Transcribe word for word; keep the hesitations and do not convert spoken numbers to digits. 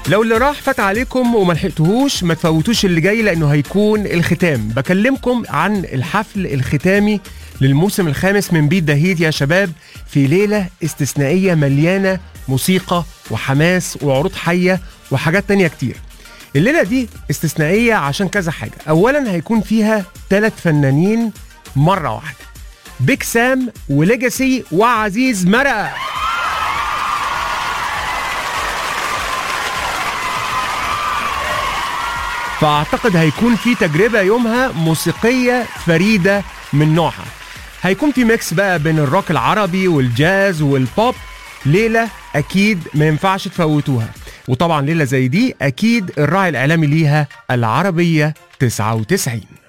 لو اللي راح فات عليكم وما لحقتوهوش ما تفوتوش اللي جاي، لانه هيكون الختام. بكلمكم عن الحفل الختامي للموسم الخامس من بيت دهيت يا شباب، في ليلة استثنائية مليانة موسيقى وحماس وعروض حية وحاجات تانية كتير. الليلة دي استثنائية عشان كذا حاجة. أولا هيكون فيها ثلاث فنانين مرة واحدة، بيك سام وليجاسي وعزيز مرقة. فأعتقد هيكون في تجربة يومها موسيقية فريدة من نوعها. هيكون في ميكس بقى بين الروك العربي والجاز والبوب. ليلة أكيد ما ينفعش تفوتوها. وطبعا ليلة زي دي أكيد الراعي الإعلامي ليها العربية تسعة وتسعين.